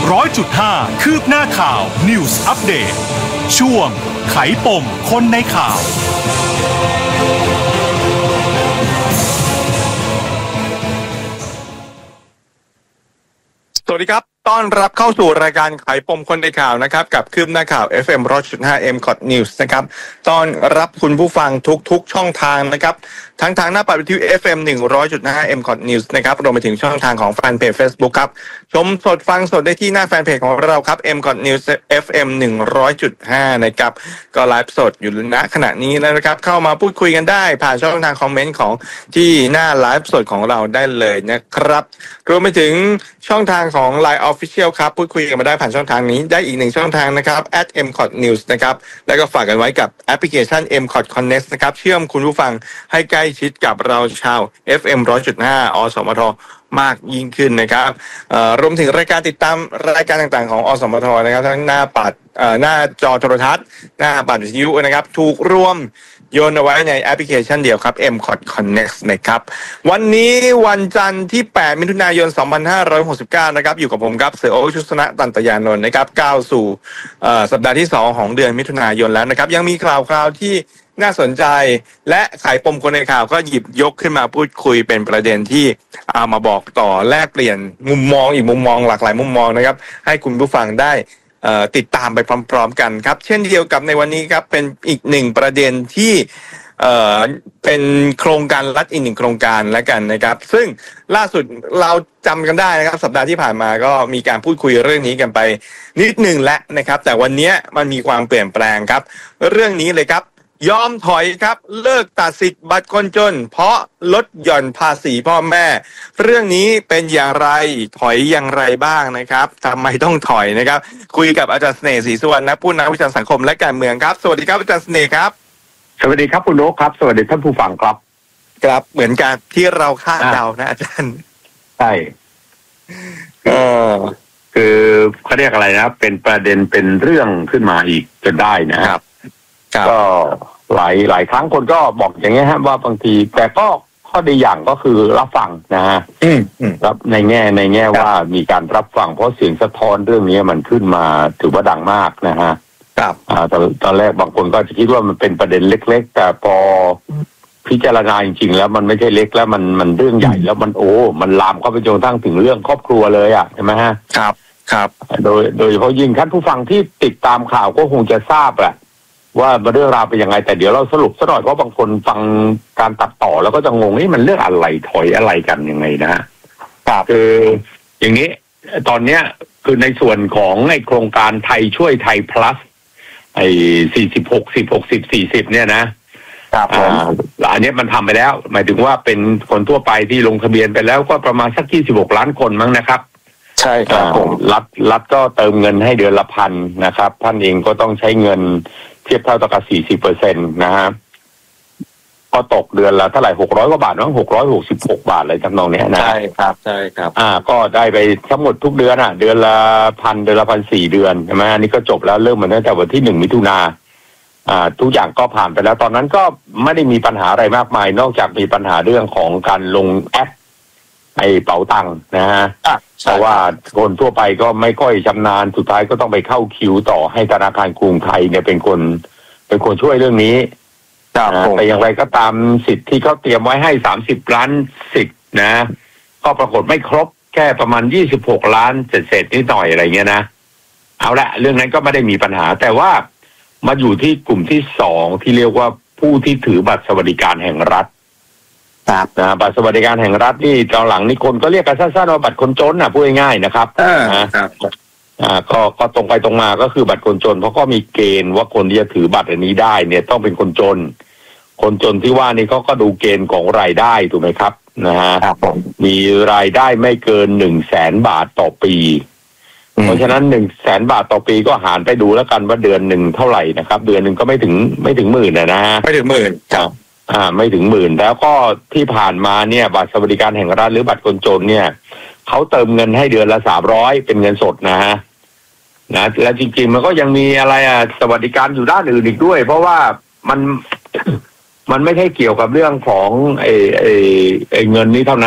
100.5 คืบหน้าข่าว News Update ช่วงไขปมคนในข่าวสวัสดีครับต้อนรับเข้าสู่รายการไขปมคนในข่าวนะครับกับคืบหน้าข่าว FM 100.5 MCOT News นะครับต้อนรับคุณผู้ฟังทุกช่องทางนะครับทั้งทางหน้าปัดวิทยุ FM 100.5 MCOT News นะครับรวมไปถึงช่องทางของแฟนเพจ Facebook ครับชมสดฟังสดได้ที่หน้าแฟนเพจของเราครับ MCOT News FM 100.5 นะครับก็ไลฟ์สดอยู่ณขณะนี้นะครับเข้ามาพูดคุยกันได้ผ่านช่องทางคอมเมนต์ของที่หน้าไลฟ์สดของเราได้เลยนะครับรวมไปถึงช่องทางของ Line Official ครับพูดคุยกันมาได้ผ่านช่องทางนี้ได้อีกหนึ่งช่องทางนะครับ @MCOT News นะครับแล้วก็ฝากกันไว้กับแอปพลิเคชัน MCOT Connect นะครับเชื่อมคุณผู้ฟังให้ใกล้ชิดกับเราชาว FM 100.5 อสมทมากยิ่งขึ้นนะครับรวมถึงรายการติดตามรายการต่างๆของอสมทนะครับทั้งหน้าปัดหน้าจอโทรทัศน์หน้าปัดวิทยุนะครับถูกรวมโยนเอาไว้ในแอปพลิเคชันเดียวครับ MCOT Connect นะครับวันนี้วันจันทร์ที่ 8 มิถุนายน 2569 นะครับอยู่กับผมครับเสือโอ๊คชุสนะตันตยานนท์นะครับก้าวสู่สัปดาห์ที่ 2 ของเดือนมิถุนายนแล้วนะครับยังมีข่าวที่น่าสนใจและไขปมคนในข่าวก็หยิบยกขึ้นมาพูดคุยเป็นประเด็นที่เอามาบอกต่อแลกเปลี่ยนมุมมองอีกมุมมองหลากหลายมุมมองนะครับให้คุณผู้ฟังได้ติดตามไปพร้อมๆกันครับเช่นเดียวกับในวันนี้ครับเป็นอีกหนึ่งประเด็นที่เป็นโครงการรัฐอีกหนึ่งโครงการแล้วกันนะครับซึ่งล่าสุดเราจำกันได้นะครับสัปดาห์ที่ผ่านมาก็มีการพูดคุยเรื่องนี้กันไปนิดหนึ่งแล้วนะครับแต่วันนี้มันมีความเปลี่ยนแปลงครับเรื่องนี้เลยครับยอมถอยครับเลิกตัดสิทธิ์บัตรคนจนเพราะลดหย่อนภาษีพ่อแม่เรื่องนี้เป็นอย่างไรถอยอย่างไรบ้างนะครับทำไมต้องถอยนะครับคุยกับอาจารย์เสน่ห์ศรีสุวรรณนักพูดนักวิจารณ์สังคมและการเมืองครับสวัสดีครับอาจารย์เสน่ห์ครับสวัสดีครับคุณโอ๊คครับสวัสดีท่านผู้ฟังครับครับเหมือนกันที่เราคาดเดานะอาจารย์ใช่คือเขาเรียกอะไรนะเป็นประเด็นเป็นเรื่องขึ้นมาอีกจนได้นะครับก็หลายครั้งคนก็บอกอย่างเงี้ยฮะว่าบางทีแต่ก็ข้อดีอย่างก็คือรับฟังนะฮะรับในแง่ว่ามีการรับฟังเพราะเสียงสะท้อนเรื่องนี้มันขึ้นมาถือว่าดังมากนะฮะครับตอนแรกบางคนก็จะคิดว่ามันเป็นประเด็นเล็กๆแต่พอพิจารณาจริงๆแล้วมันไม่ใช่เล็กแล้วมันเรื่องใหญ่แล้วมันลามเข้าไปจนกระทั่งถึงเรื่องครอบครัวเลยอ่ะใช่ไหมฮะครับโดยเฉพาะยิ่งท่านผู้ฟังที่ติดตามข่าวก็คงจะทราบแหละว่าเรื่องราวเป็นยังไงแต่เดี๋ยวเราสรุปซะหน่อยเพราะบางคนฟังการตัดต่อแล้วก็จะงงนี่มันเรื่องอะไรถอยอะไรกันยังไงนะฮะคืออย่างนี้ตอนเนี้ยคือในส่วนของในโครงการไทยช่วยไทย plus ไอ้40 60 40เนี่ยนะครับอันนี้มันทำไปแล้วหมายถึงว่าเป็นคนทั่วไปที่ลงทะเบียนไปแล้วก็ประมาณสัก26 ล้านคนมั้งนะครับใช่ครับรัฐก็เติมเงินให้เดือนละพันนะครับท่านเองก็ต้องใช้เงินเทียบเท่ากับ40%นะฮะก็ตกเดือนละเท่าไหร่600 กว่าบาทมั้ง666 บาทอะไรจำนองเนี้ยนะใช่ครับก็ได้ไปทั้งหมดทุกเดือนเดือนละ1,000 เดือนละ 1,400 เดือนใช่ไหมอันนี้ก็จบแล้วเริ่มมาตั้งแต่วันที่1 มิถุนาทุกอย่างก็ผ่านไปแล้วตอนนั้นก็ไม่ได้มีปัญหาอะไรมากมายนอกจากมีปัญหาเรื่องของการลงแอปไอ้เป๋าตังค์นะฮะเพราะว่าคนทั่วไปก็ไม่ค่อยชำนาญสุดท้ายก็ต้องไปเข้าคิวต่อให้ธนาคารกรุงไทยเนี่ยเป็นคนช่วยเรื่องนี้แต่อย่างไรก็ตามสิทธิ์ที่เขาเตรียมไว้ให้30 ล้านสิทธิ์นะก็ปรากฏไม่ครบแค่ประมาณ26 ล้านเศษนิดหน่อยอะไรเงี้ยนะเอาละเรื่องนั้นก็ไม่ได้มีปัญหาแต่ว่ามาอยู่ที่กลุ่มที่2ที่เรียกว่าผู้ที่ถือบัตรสวัสดิการแห่งรัฐนะบัตรสวัสดิการแห่งรัฐนี่ตอนหลังนี่คนก็เรียกกันสั้นๆว่าบัตรคนจนพูดง่ายๆนะครับก็ตรงไปตรงมาก็คือบัตรคนจนเพราะก็มีเกณฑ์ว่าคนที่จะถือบัตรอันนี้ได้เนี่ยต้องเป็นคนจนที่ว่านี่เขาก็ดูเกณฑ์ของรายได้ถูกไหมครับนะฮะมีรายได้ไม่เกิน100,000 บาทต่อปีเพราะฉะนั้น100,000 บาทต่อปีก็หารไปดูแล้วกันว่าเดือนหนึ่งเท่าไหร่นะครับเดือนหนึ่งก็ไม่ถึงหมื่นนะฮะไม่ถึงหมื่นครับไม่ถึงหมื่นแล้วก็ที่ผ่านมาเนี่ยบัตรสวัสดิการแห่งรัฐหรือบัตรคนจนเนี่ยเขาเติมเงินให้เดือนละ300เป็นเงินสดนะฮะแล้วจริงๆมันก็ยังมีอะไรสวัสดิการอยู่ด้านอื่นอีกด้วยเพราะว่ามันไม่ใช่เกี่ยวกับเรื่องของไอ้เงินนี้เท่านั้น